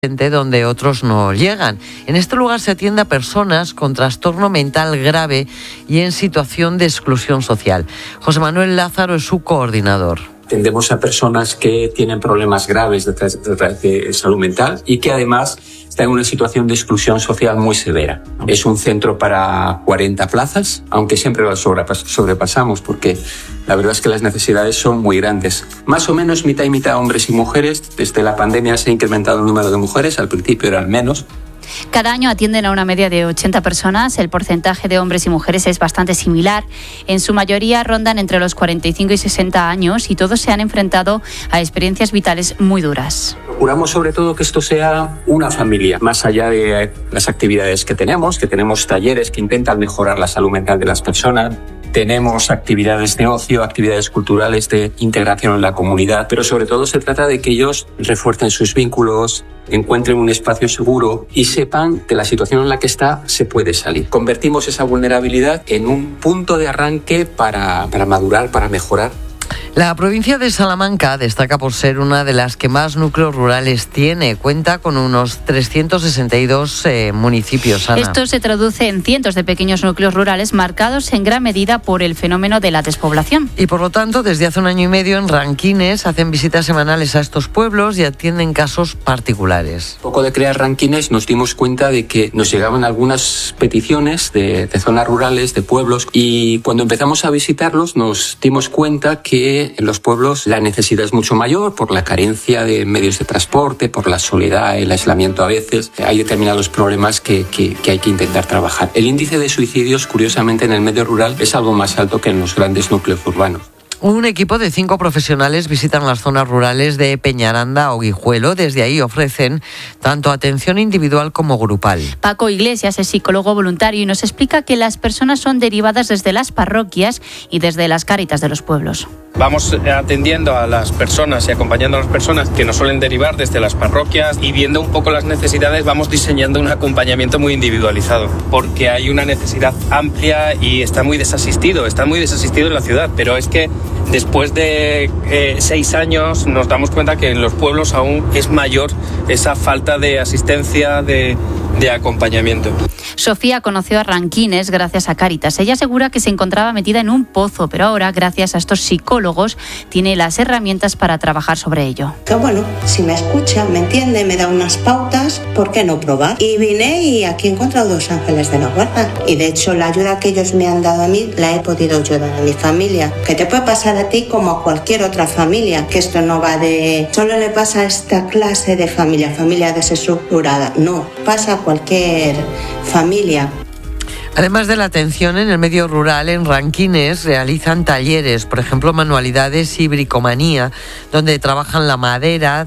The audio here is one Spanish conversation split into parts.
donde otros no llegan. En este lugar se atiende a personas con trastorno mental grave y en situación de exclusión social. José Manuel Lázaro es su coordinador. Atendemos a personas que tienen problemas graves de salud mental y que además están en una situación de exclusión social muy severa. Es un centro para 40 plazas, aunque siempre lo sobrepasamos porque la verdad es que las necesidades son muy grandes. Más o menos mitad y mitad hombres y mujeres. Desde la pandemia se ha incrementado el número de mujeres, al principio eran menos. Cada año atienden a una media de 80 personas. El porcentaje de hombres y mujeres es bastante similar. En su mayoría rondan entre los 45 y 60 años y todos se han enfrentado a experiencias vitales muy duras. Procuramos sobre todo que esto sea una familia, más allá de las actividades que tenemos talleres que intentan mejorar la salud mental de las personas. Tenemos actividades de ocio, actividades culturales de integración en la comunidad, pero sobre todo se trata de que ellos refuercen sus vínculos, encuentren un espacio seguro y sepan que la situación en la que está se puede salir. Convertimos esa vulnerabilidad en un punto de arranque para madurar, para mejorar. La provincia de Salamanca destaca por ser una de las que más núcleos rurales tiene. Cuenta con unos 362 municipios. Ana. Esto se traduce en cientos de pequeños núcleos rurales marcados en gran medida por el fenómeno de la despoblación. Y por lo tanto, desde hace un año y medio en Ranquines hacen visitas semanales a estos pueblos y atienden casos particulares. Poco de crear Ranquines nos dimos cuenta de que nos llegaban algunas peticiones de zonas rurales, de pueblos, y cuando empezamos a visitarlos nos dimos cuenta que en los pueblos la necesidad es mucho mayor por la carencia de medios de transporte, por la soledad, el aislamiento a veces. Hay determinados problemas que hay que intentar trabajar. El índice de suicidios, curiosamente, en el medio rural es algo más alto que en los grandes núcleos urbanos. Un equipo de 5 profesionales visitan las zonas rurales de Peñaranda o Guijuelo. Desde ahí ofrecen tanto atención individual como grupal. Paco Iglesias es psicólogo voluntario y nos explica que las personas son derivadas desde las parroquias y desde las Cáritas de los pueblos. Vamos atendiendo a las personas y acompañando a las personas que nos suelen derivar desde las parroquias y viendo un poco las necesidades vamos diseñando un acompañamiento muy individualizado porque hay una necesidad amplia y está muy desasistido en la ciudad, pero es que después de 6 años nos damos cuenta que en los pueblos aún es mayor esa falta de asistencia, de acompañamiento. Sofía conoció a Ranquines gracias a Cáritas. Ella asegura que se encontraba metida en un pozo, pero ahora, gracias a estos psicólogos, tiene las herramientas para trabajar sobre ello. Que bueno, si me escucha, me entiende, me da unas pautas, ¿por qué no probar? Y vine y aquí he encontrado 2 ángeles de la guarda. Y de hecho la ayuda que ellos me han dado a mí, la he podido ayudar a mi familia. Que te puede pasar a ti como a cualquier otra familia, que esto no va de... Solo le pasa a esta clase de familia desestructurada. No, pasa a cualquier familia. Además de la atención en el medio rural, en Ranquines realizan talleres, por ejemplo, manualidades y bricomanía, donde trabajan la madera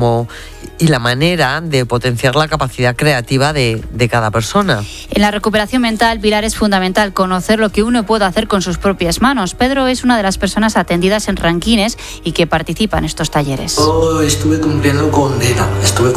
y la manera de potenciar la capacidad creativa de cada persona. En la recuperación mental, Pilar, es fundamental conocer lo que uno puede hacer con sus propias manos. Pedro es una de las personas atendidas en Ranquines y que participa en estos talleres. Estuve cumpliendo condena, estuve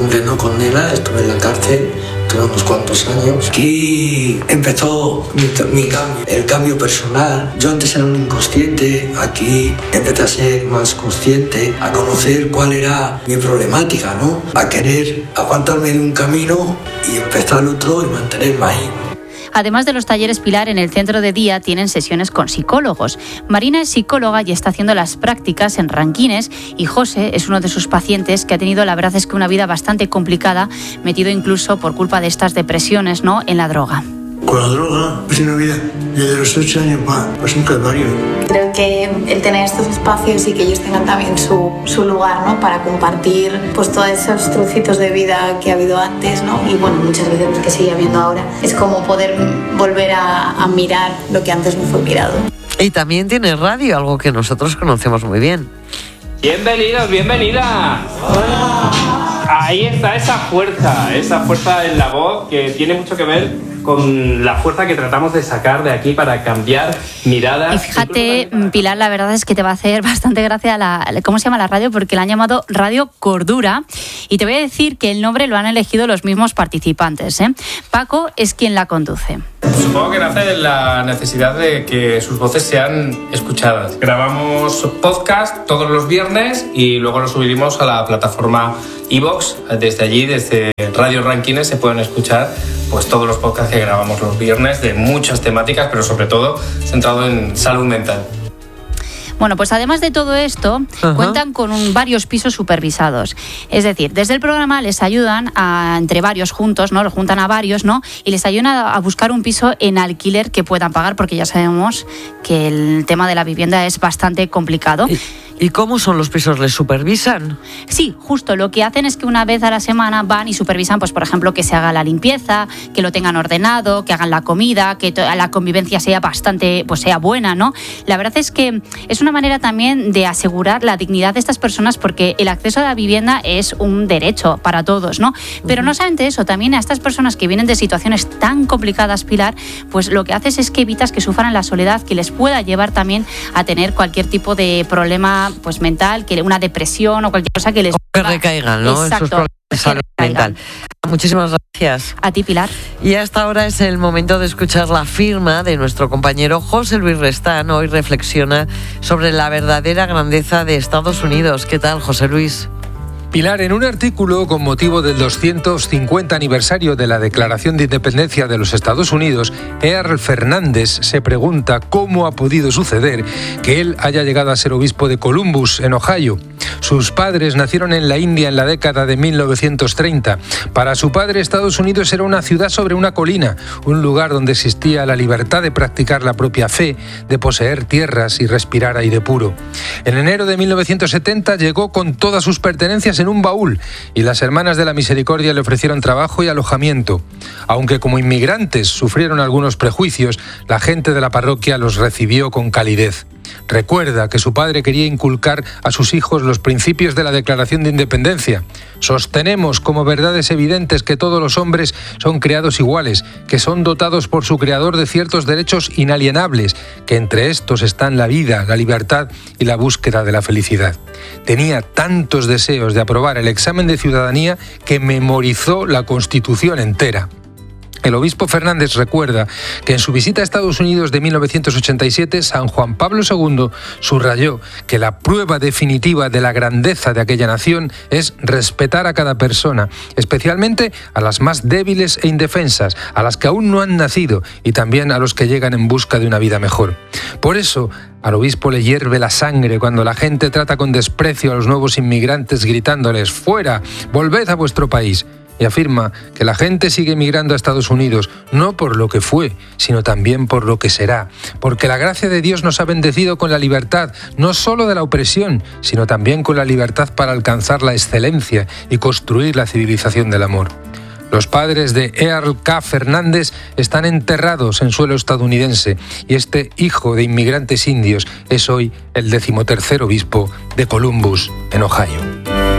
en la cárcel. Tuve unos cuantos años. Aquí empezó mi cambio, el cambio personal. Yo antes era un inconsciente, aquí empecé a ser más consciente, a conocer cuál era mi problemática, ¿no? A querer apartarme de un camino y empezar otro y mantenerme ahí. Además de los talleres, Pilar, en el centro de día tienen sesiones con psicólogos. Marina es psicóloga y está haciendo las prácticas en Ranquines y José es uno de sus pacientes que ha tenido, la verdad es que una vida bastante complicada, metido incluso por culpa de estas depresiones, ¿no?, en la droga. Con la droga, es una vida desde los 8 años pues un calvario. Creo que el tener estos espacios y que ellos tengan también su lugar, ¿no?, para compartir pues todos esos trocitos de vida que ha habido antes, ¿no?, y bueno, muchas veces que sigue habiendo ahora, es como poder volver a mirar lo que antes no fue mirado. Y también tiene radio, algo que nosotros conocemos muy bien. Bienvenidos, bienvenidas. Hola. Ahí está esa fuerza en la voz que tiene mucho que ver con la fuerza que tratamos de sacar de aquí para cambiar miradas. Y fíjate, Pilar, la verdad es que te va a hacer bastante gracia ¿cómo se llama la radio? Porque la han llamado Radio Cordura. Y te voy a decir que el nombre lo han elegido los mismos participantes, ¿eh? Paco es quien la conduce. Supongo que nace de la necesidad de que sus voces sean escuchadas. Grabamos podcast todos los viernes y luego lo subiremos a la plataforma iVoox. Desde allí, desde Radio Rankines, se pueden escuchar pues todos los podcasts que grabamos los viernes de muchas temáticas, pero sobre todo centrado en salud mental. Bueno, pues además de todo esto, cuentan con varios pisos supervisados. Es decir, desde el programa les ayudan entre varios juntos, ¿no? Los juntan a varios, ¿no? Y les ayudan a buscar un piso en alquiler que puedan pagar, porque ya sabemos que el tema de la vivienda es bastante complicado. ¿Y cómo son los pisos? ¿Les supervisan? Sí, justo. Lo que hacen es que una vez a la semana van y supervisan, pues por ejemplo, que se haga la limpieza, que lo tengan ordenado, que hagan la comida, que la convivencia sea bastante, pues sea buena, ¿no? La verdad es que es una manera también de asegurar la dignidad de estas personas, porque el acceso a la vivienda es un derecho para todos, ¿no? Pero no solamente eso, también a estas personas que vienen de situaciones tan complicadas, Pilar, pues lo que haces es que evitas que sufran la soledad, que les pueda llevar también a tener cualquier tipo de problema pues mental, que una depresión o cualquier cosa que les... Que recaigan, ¿no? Exacto, esos problemas de salud mental. Muchísimas gracias. A ti, Pilar. Y hasta ahora es el momento de escuchar la firma de nuestro compañero José Luis Restán. Hoy reflexiona sobre la verdadera grandeza de Estados Unidos. ¿Qué tal, José Luis? Pilar, en un artículo con motivo del 250 aniversario de la Declaración de Independencia de los Estados Unidos, Earl Fernández se pregunta cómo ha podido suceder que él haya llegado a ser obispo de Columbus, en Ohio. Sus padres nacieron en la India en la década de 1930. Para su padre, Estados Unidos era una ciudad sobre una colina, un lugar donde existía la libertad de practicar la propia fe, de poseer tierras y respirar aire puro. En enero de 1970 llegó con todas sus pertenencias en un baúl y las Hermanas de la Misericordia le ofrecieron trabajo y alojamiento. Aunque como inmigrantes sufrieron algunos prejuicios, la gente de la parroquia los recibió con calidez. Recuerda que su padre quería inculcar a sus hijos los principios de la Declaración de Independencia. Sostenemos como verdades evidentes que todos los hombres son creados iguales, que son dotados por su creador de ciertos derechos inalienables, que entre estos están la vida, la libertad y la búsqueda de la felicidad. Tenía tantos deseos de aprobar el examen de ciudadanía que memorizó la Constitución entera. El obispo Fernández recuerda que en su visita a Estados Unidos de 1987, San Juan Pablo II subrayó que la prueba definitiva de la grandeza de aquella nación es respetar a cada persona, especialmente a las más débiles e indefensas, a las que aún no han nacido y también a los que llegan en busca de una vida mejor. Por eso, al obispo le hierve la sangre cuando la gente trata con desprecio a los nuevos inmigrantes gritándoles «¡Fuera! ¡Volved a vuestro país!». Y afirma que la gente sigue emigrando a Estados Unidos, no por lo que fue, sino también por lo que será. Porque la gracia de Dios nos ha bendecido con la libertad, no solo de la opresión, sino también con la libertad para alcanzar la excelencia y construir la civilización del amor. Los padres de Earl K. Fernández están enterrados en suelo estadounidense y este hijo de inmigrantes indios es hoy el 13º obispo de Columbus, en Ohio.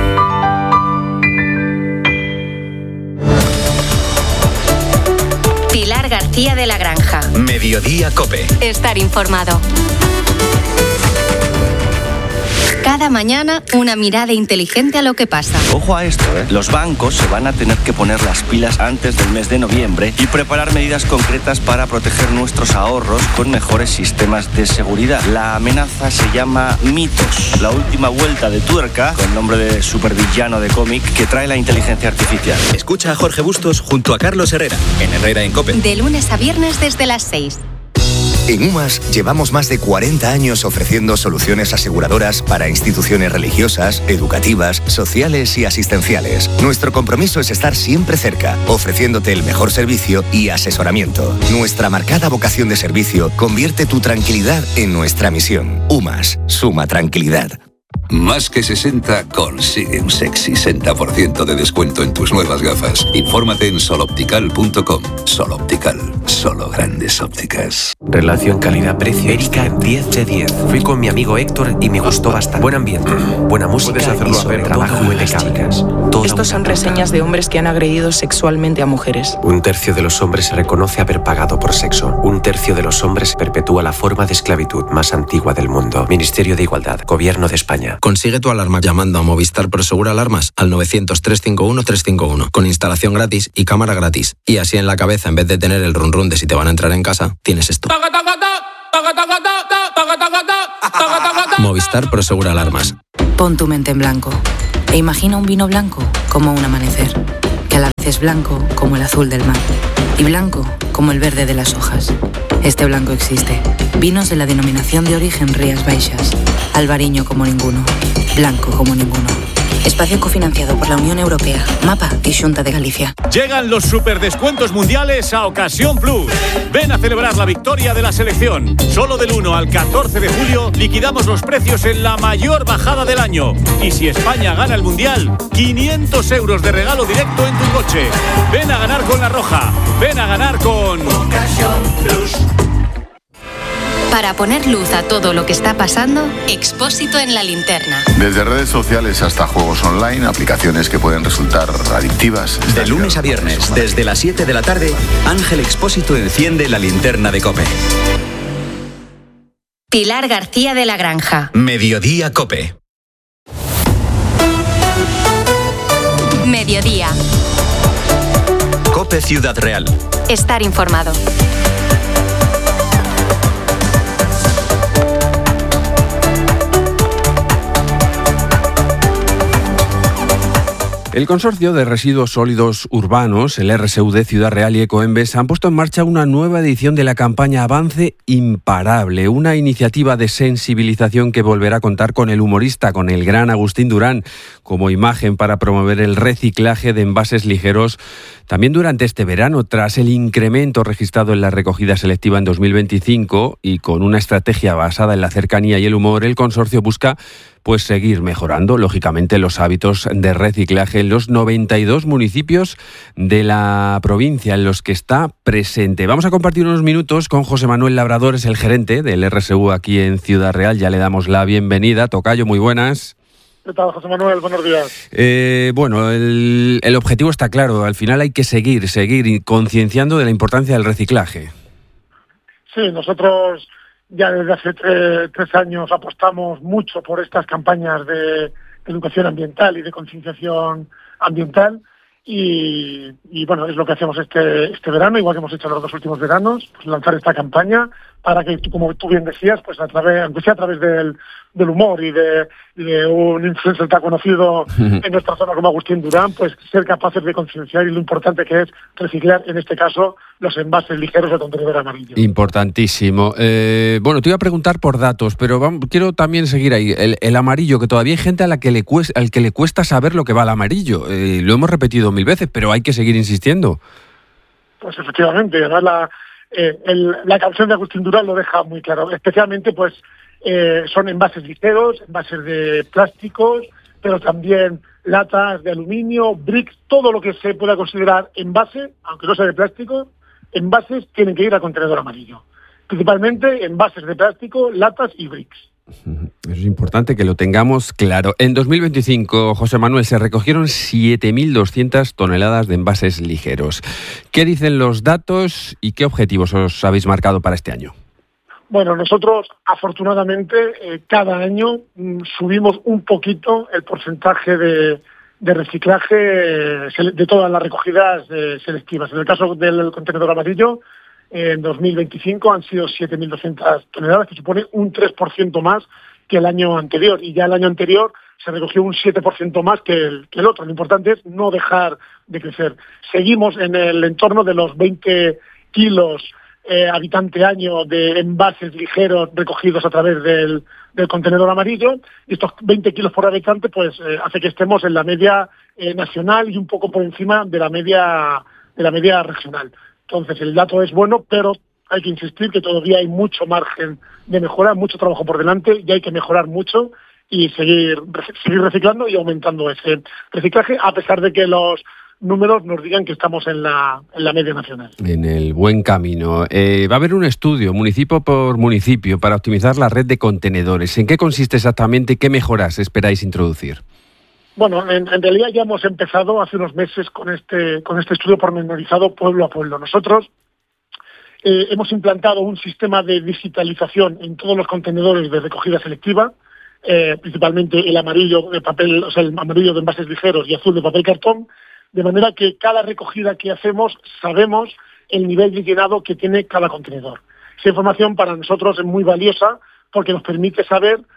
Pilar García de la Granja. Mediodía COPE. Estar informado. Cada mañana, una mirada inteligente a lo que pasa. Ojo a esto, Los bancos se van a tener que poner las pilas antes del mes de noviembre y preparar medidas concretas para proteger nuestros ahorros con mejores sistemas de seguridad. La amenaza se llama mitos, la última vuelta de tuerca, con nombre de supervillano de cómic, que trae la inteligencia artificial. Escucha a Jorge Bustos junto a Carlos Herrera, en Herrera en COPE. De lunes a viernes desde las 6. En UMAS llevamos más de 40 años ofreciendo soluciones aseguradoras para instituciones religiosas, educativas, sociales y asistenciales. Nuestro compromiso es estar siempre cerca, ofreciéndote el mejor servicio y asesoramiento. Nuestra marcada vocación de servicio convierte tu tranquilidad en nuestra misión. UMAS, suma tranquilidad. Más que 60 consigue un sexy 60% de descuento en tus nuevas gafas. Infórmate en soloptical.com. Soloptical, solo grandes ópticas. Relación calidad-precio. Erika, 10 de 10. Fui con mi amigo Héctor y me gustó bastante. Buen ambiente, buena música y sobre trabajo impecable. Estos son reseñas de hombres que han agredido sexualmente a mujeres. 1/3 de los hombres reconoce haber pagado por sexo. 1/3 de los hombres perpetúa la forma de esclavitud más antigua del mundo. Ministerio de Igualdad, Gobierno de España. Consigue tu alarma llamando a Movistar Prosegur Alarmas al 900-351-351 con instalación gratis y cámara gratis. Y así en la cabeza, en vez de tener el run run de si te van a entrar en casa, tienes esto. Movistar Prosegur Alarmas. Pon tu mente en blanco. E imagina un vino blanco como un amanecer, que a la vez es blanco como el azul del mar y blanco como el verde de las hojas. Este blanco existe. Vinos de la denominación de origen Rías Baixas. Albariño como ninguno. Blanco como ninguno. Espacio cofinanciado por la Unión Europea, MAPA y Xunta de Galicia. Llegan los superdescuentos mundiales a Ocasión Plus. Ven a celebrar la victoria de la selección. Solo del 1 al 14 de julio liquidamos los precios en la mayor bajada del año. Y si España gana el Mundial, 500 euros de regalo directo en tu coche. Ven a ganar con La Roja. Ven a ganar con Ocasión Plus. Para poner luz a todo lo que está pasando, Expósito en la linterna. Desde redes sociales hasta juegos online, aplicaciones que pueden resultar adictivas. De lunes a viernes, desde las 7 de la tarde, Ángel Expósito enciende la linterna de COPE. Pilar García de la Granja. Mediodía COPE. Mediodía. COPE Ciudad Real. Estar informado. El Consorcio de Residuos Sólidos Urbanos, el RSUD Ciudad Real y Ecoembes han puesto en marcha una nueva edición de la campaña Avance Imparable, una iniciativa de sensibilización que volverá a contar con el humorista, con el gran Agustín Durán, como imagen para promover el reciclaje de envases ligeros. También durante este verano, tras el incremento registrado en la recogida selectiva en 2025 y con una estrategia basada en la cercanía y el humor, el consorcio busca seguir mejorando, lógicamente, los hábitos de reciclaje en los 92 municipios de la provincia en los que está presente. Vamos a compartir unos minutos con José Manuel Labrador, es el gerente del RSU aquí en Ciudad Real. Ya le damos la bienvenida. Tocayo, muy buenas. ¿Qué tal, José Manuel? Buenos días. Bueno, el objetivo está claro. Al final hay que seguir concienciando de la importancia del reciclaje. Sí, nosotros ya desde hace 3 años apostamos mucho por estas campañas de educación ambiental y de concienciación ambiental y bueno, es lo que hacemos este verano, igual que hemos hecho los 2 últimos veranos, pues lanzar esta campaña para que, como tú bien decías, pues aunque sea a través del humor y de un influencer tan conocido en nuestra zona como Agustín Durán, pues ser capaces de concienciar y lo importante que es reciclar, en este caso, los envases ligeros de contenedor amarillo. Importantísimo. Bueno, te iba a preguntar por datos, pero quiero también seguir ahí. El amarillo, que todavía hay gente al que le cuesta saber lo que va al amarillo. Lo hemos repetido 1000 veces, pero hay que seguir insistiendo. Pues efectivamente, además la canción de Agustín Durán lo deja muy claro. Especialmente, son envases ligeros, envases de plásticos, pero también latas de aluminio, bricks, todo lo que se pueda considerar envase, aunque no sea de plástico, envases tienen que ir al contenedor amarillo. Principalmente envases de plástico, latas y bricks. Es importante que lo tengamos claro. En 2025, José Manuel, se recogieron 7.200 toneladas de envases ligeros. ¿Qué dicen los datos y qué objetivos os habéis marcado para este año? Bueno, nosotros afortunadamente cada año subimos un poquito el porcentaje de reciclaje de todas las recogidas selectivas. En el caso del contenedor amarillo, en 2025 han sido 7.200 toneladas, que supone un 3% más que el año anterior. Y ya el año anterior se recogió un 7% más que el otro. Lo importante es no dejar de crecer. Seguimos en el entorno de los 20 kilos habitante año de envases ligeros recogidos a través del contenedor amarillo, y estos 20 kilos por habitante hace que estemos en la media nacional y un poco por encima de la media regional. Entonces el dato es bueno, pero hay que insistir que todavía hay mucho margen de mejora, mucho trabajo por delante y hay que mejorar mucho y seguir reciclando y aumentando ese reciclaje, a pesar de que los números nos digan que estamos en la media nacional. En el buen camino. Va a haber un estudio, municipio por municipio, para optimizar la red de contenedores. ¿En qué consiste exactamente y qué mejoras esperáis introducir? Bueno, en realidad ya hemos empezado hace unos meses con este estudio pormenorizado pueblo a pueblo. Nosotros hemos implantado un sistema de digitalización en todos los contenedores de recogida selectiva, principalmente el amarillo de papel, o sea, el amarillo de envases ligeros y azul de papel cartón, de manera que cada recogida que hacemos sabemos el nivel de llenado que tiene cada contenedor. Esa información para nosotros es muy valiosa porque nos permite saber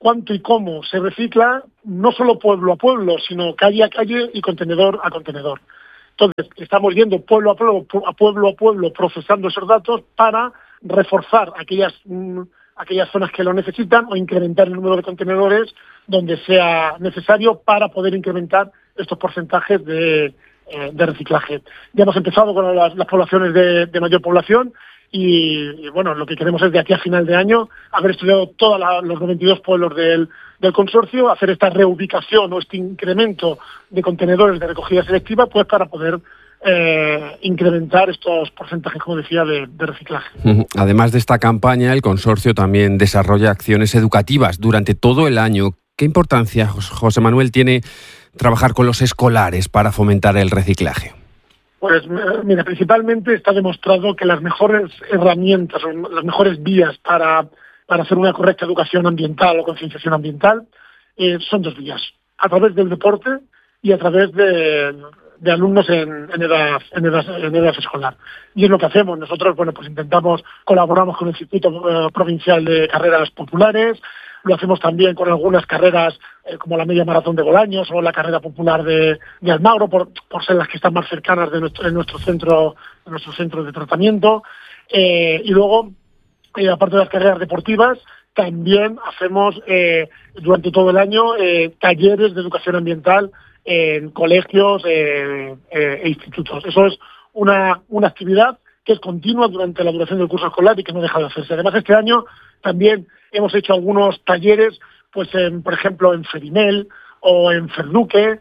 cuánto y cómo se recicla, no solo pueblo a pueblo, sino calle a calle y contenedor a contenedor. Entonces, estamos yendo pueblo a pueblo, procesando esos datos para reforzar aquellas zonas que lo necesitan o incrementar el número de contenedores donde sea necesario para poder incrementar estos porcentajes de reciclaje. Ya hemos empezado con las poblaciones de mayor población y bueno, lo que queremos es de aquí a final de año haber estudiado todos los 92 pueblos del consorcio, hacer esta reubicación o este incremento de contenedores de recogida selectiva, pues para poder incrementar estos porcentajes, como decía, de reciclaje. Además de esta campaña, el consorcio también desarrolla acciones educativas durante todo el año. ¿Qué importancia, José Manuel, tiene trabajar con los escolares para fomentar el reciclaje? Pues mira, principalmente está demostrado que las mejores herramientas o las mejores vías para hacer una correcta educación ambiental o concienciación ambiental son dos vías: a través del deporte y a través de alumnos en edad escolar. Y es lo que hacemos. Nosotros, bueno, pues colaboramos con el Circuito Provincial de Carreras Populares, lo hacemos también con algunas carreras como la Media Maratón de Bolaños o la Carrera Popular de Almagro, por ser las que están más cercanas de nuestro centro de tratamiento. Y luego, aparte de las carreras deportivas, también hacemos durante todo el año talleres de educación ambiental en colegios e institutos. Eso es una actividad que es continua durante la duración del curso escolar y que no deja de hacerse. Además, este año también hemos hecho algunos talleres, pues por ejemplo en Ferimel o en Ferduque,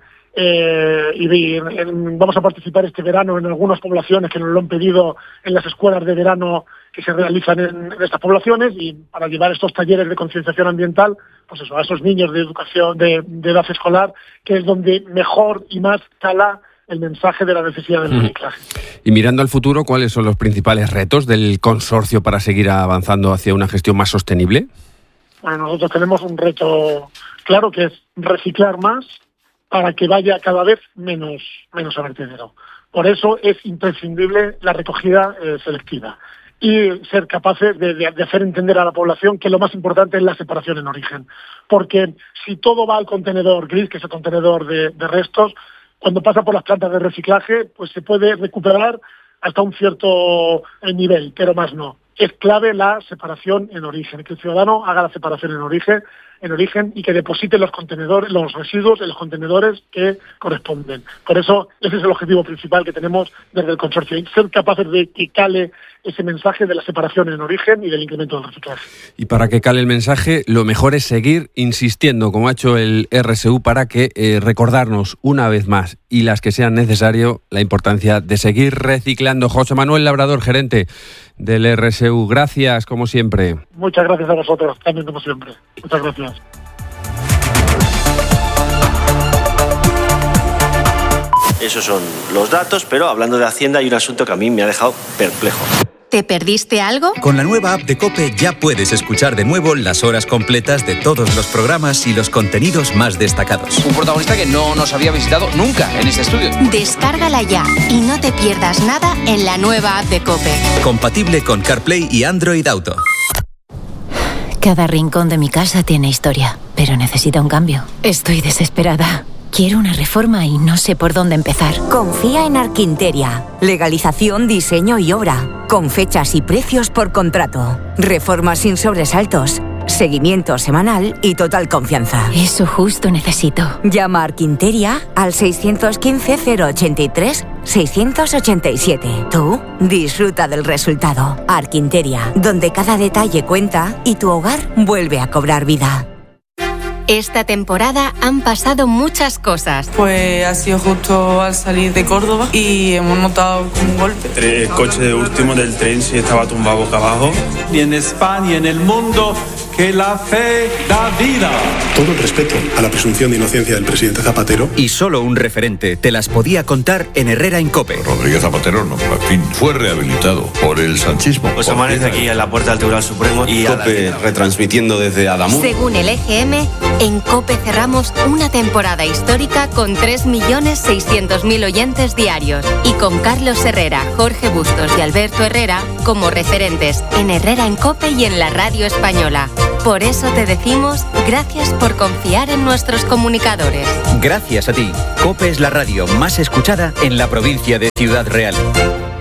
y vamos a participar este verano en algunas poblaciones que nos lo han pedido en las escuelas de verano que se realizan en estas poblaciones, y para llevar estos talleres de concienciación ambiental, pues eso, a esos niños de educación de edad escolar, que es donde mejor y más cala el mensaje de la necesidad del reciclaje. Y mirando al futuro, ¿cuáles son los principales retos del consorcio para seguir avanzando hacia una gestión más sostenible? Bueno, nosotros tenemos un reto claro, que es reciclar más para que vaya cada vez menos a vertedero. Por eso es imprescindible la recogida selectiva y ser capaces de hacer entender a la población que lo más importante es la separación en origen. Porque si todo va al contenedor gris, que es el contenedor de restos, cuando pasa por las plantas de reciclaje, pues se puede recuperar hasta un cierto nivel, pero más no. Es clave la separación en origen, que el ciudadano haga la separación en origen y que deposite los residuos en los contenedores que corresponden. Por eso, ese es el objetivo principal que tenemos desde el consorcio, ser capaces de que cale ese mensaje de la separación en origen y del incremento del reciclaje. Y para que cale el mensaje, lo mejor es seguir insistiendo, como ha hecho el RSU, para que recordarnos una vez más, y las que sean necesario, la importancia de seguir reciclando. José Manuel Labrador, gerente del RSU, gracias como siempre. Muchas gracias a vosotros, también como siempre. Muchas gracias. Esos son los datos, pero hablando de Hacienda hay un asunto que a mí me ha dejado perplejo. ¿Te perdiste algo? Con la nueva app de COPE ya puedes escuchar de nuevo las horas completas de todos los programas y los contenidos más destacados. Un protagonista que no nos había visitado nunca en este estudio. Descárgala ya y no te pierdas nada en la nueva app de COPE. Compatible con CarPlay y Android Auto. Cada rincón de mi casa tiene historia, pero necesita un cambio. Estoy desesperada. Quiero una reforma y no sé por dónde empezar. Confía en Arquinteria. Legalización, diseño y obra. Con fechas y precios por contrato. Reformas sin sobresaltos. Seguimiento semanal y total confianza. Eso justo necesito. Llama a Arquinteria al 615-083-687. Tú disfruta del resultado. Arquinteria, donde cada detalle cuenta y tu hogar vuelve a cobrar vida. Esta temporada han pasado muchas cosas. Pues ha sido justo al salir de Córdoba y hemos notado un golpe. El coche de último del tren sí estaba tumbado boca abajo. Y en España y en el mundo, que la fe da vida. Todo el respeto a la presunción de inocencia del presidente Zapatero. Y solo un referente te las podía contar en Herrera en COPE. Rodríguez Zapatero, no, en fin, fue rehabilitado por el sanchismo. Pues amanece aquí en la puerta del Tribunal Supremo y COPE retransmitiendo desde Adamú. Según el EGM, en COPE cerramos una temporada histórica con 3.600.000 oyentes diarios y con Carlos Herrera, Jorge Bustos y Alberto Herrera como referentes en Herrera en COPE y en la radio española. Por eso te decimos gracias por confiar en nuestros comunicadores. Gracias a ti. COPE es la radio más escuchada en la provincia de Ciudad Real.